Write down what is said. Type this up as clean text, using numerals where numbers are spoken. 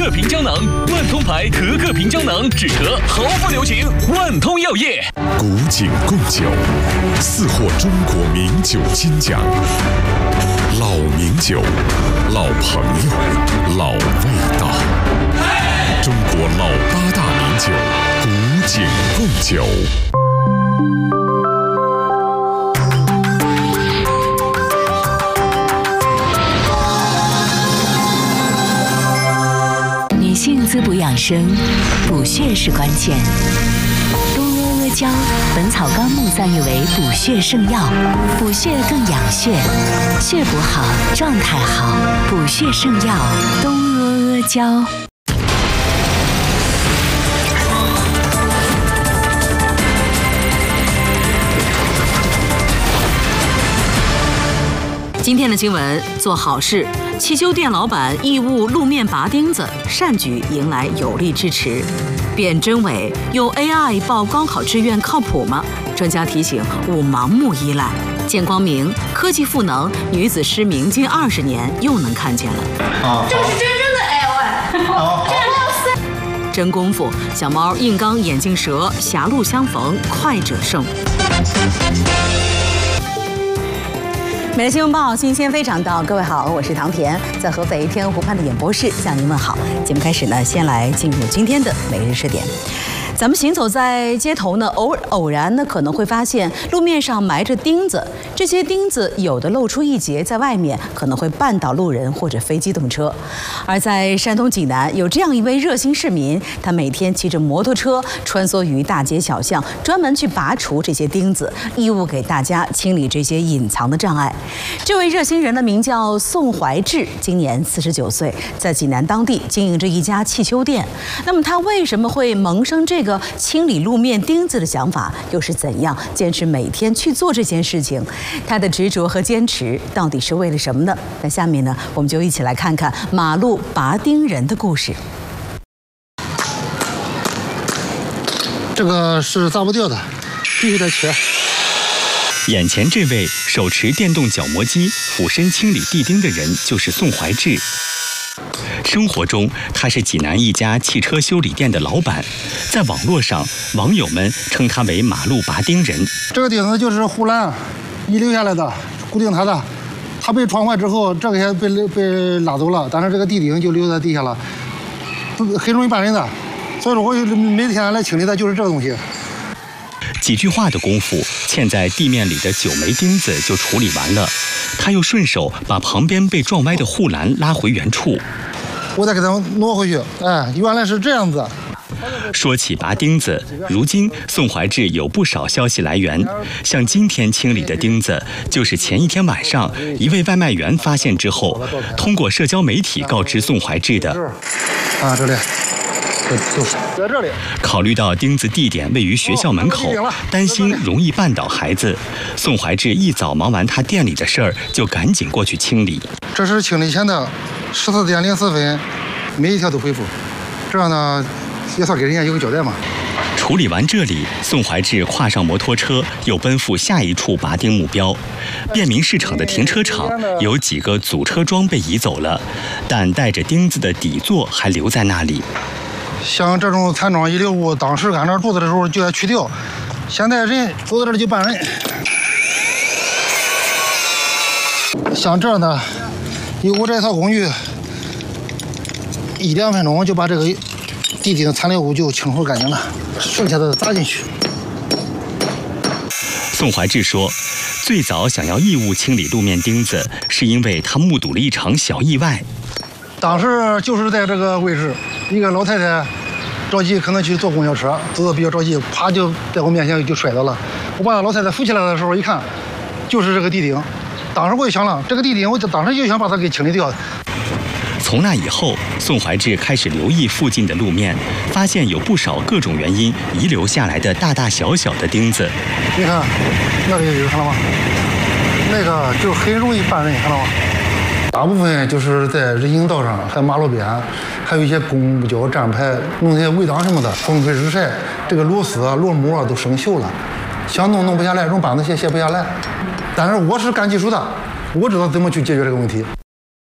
克平胶囊，万通牌可可平胶囊，止咳毫不留情。万通药业， 古井贡酒，4获中国名酒金奖。老名酒，老朋友，老味道。中国老8大名酒，古井贡酒。 女性滋补养生，补血是关键。东阿阿胶，《本草纲目》赞誉为补血圣药，补血更养血，血补好，状态好，补血圣药东阿阿胶。 今天的新闻，做好事，汽修店老板义务路面拔钉子，善举迎来有力支持。辨真伪，用 AI 报高考志愿靠谱吗？专家提醒勿盲目依赖。见光明，科技赋能，女子失明近20年又能看见了。 这个是真正的 AI， 这个没有真功夫，小猫硬刚眼镜蛇，狭路相逢快者胜。每日新闻报，新鲜非常到，各位好，我是唐田，在合肥天鹅湖畔的演播室向您问好。节目开始呢，先来进入今天的每日热点。咱们行走在街头呢，偶然呢可能会发现路面上埋着钉子，这些钉子有的露出一截在外面，可能会绊倒路人或者非机动车。而在山东济南，有这样一位热心市民，他每天骑着摩托车穿梭于大街小巷，专门去拔除这些钉子，义务给大家清理这些隐藏的障碍。这位热心人的名叫宋怀志，今年49岁，在济南当地经营着一家汽修店。那么他为什么会萌生这个清理路面钉子的想法，又是怎样坚持每天去做这件事情？他的执着和坚持到底是为了什么呢？那下面呢，我们就一起来看看马路拔钉人的故事。 这个是砸不掉的，必须得切。 眼前这位手持电动角磨机俯身清理地钉的人，就是宋怀志。生活中，他是济南一家汽车修理店的老板，在网络上，网友们称他为马路拔钉人。 这个钉子就是护栏遗留下来的，固定它的。它被撞坏之后，这个也被拉走了，但是这个地钉就留在地下了，很容易绊人的。所以说，我每天来清理的就是这个东西。 几句话的功夫，嵌在地面里的9枚钉子就处理完了。他又顺手把旁边被撞歪的护栏拉回原处。 我再给它挪回去，原来是这样子。 说起拔钉子，如今宋怀志有不少消息来源。像今天清理的钉子，就是前一天晚上一位外卖员发现之后，通过社交媒体告知宋怀志的。 这里。在这里。 考虑到钉子地点位于学校门口，担心容易绊倒孩子，宋怀志一早忙完他店里的事儿，就赶紧过去清理。 这是清理前的14点04分，每一条都回复，这样呢也算给人家有个交代嘛。 处理完这里，宋怀志跨上摩托车，又奔赴下一处拔钉目标。便民市场的停车场有几个阻车桩被移走了，但带着钉子的底座还留在那里。 像这种残桩遗留物，当时按照柱子的时候就要去掉，现在人走到这里就绊人。像这样的，有我这套工具，1-2分钟就把这个地钉残留物就清除干净了，剩下的砸进去。 宋怀志说，最早想要义务清理路面钉子，是因为他目睹了一场小意外。 当时就是在这个位置，一个老太太着急，可能去坐公交车，走得比较着急，啪就在我面前就摔倒了。我把老太太扶起来的时候一看，就是这个地钉。当时我就想了，这个地钉，我当时就想把它给清理掉。 从那以后，宋怀志开始留意附近的路面，发现有不少各种原因遗留下来的大大小小的钉子。 你看，那个有看到吗？那个就很容易绊人，看到吗？大部分就是在人行道上，还马路边，还有一些公交站牌弄些围挡什么的，风吹日晒，这个螺丝啊、螺母啊都生锈了，想弄不下来，用板子卸不下来。但是我是干技术的，我知道怎么去解决这个问题。